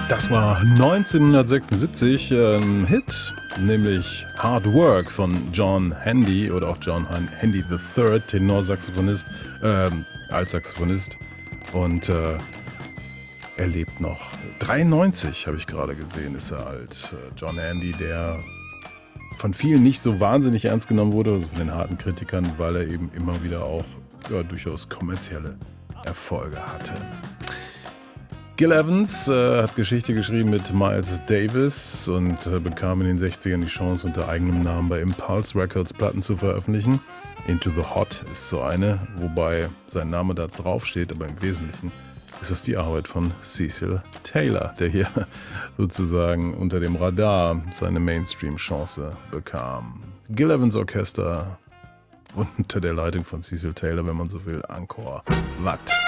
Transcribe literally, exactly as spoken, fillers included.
Das war neunzehnhundertsechsundsiebzig ein Hit, nämlich Hard Work von John Handy oder auch John Handy the Third, Tenorsaxophonist, ähm, Altsaxophonist. Und äh, er lebt noch. dreiundneunzig habe ich gerade gesehen, ist er alt. John Handy, der von vielen nicht so wahnsinnig ernst genommen wurde, also von den harten Kritikern, weil er eben immer wieder auch ja, durchaus kommerzielle Erfolge hatte. Gil Evans äh, hat Geschichte geschrieben mit Miles Davis und äh, bekam in den sechzigern die Chance, unter eigenem Namen bei Impulse Records Platten zu veröffentlichen. Into the Hot ist so eine, wobei sein Name da drauf steht, aber im Wesentlichen ist das die Arbeit von Cecil Taylor, der hier sozusagen unter dem Radar seine Mainstream-Chance bekam. Gil Evans Orchester unter der Leitung von Cecil Taylor, wenn man so will, Angkor Wat.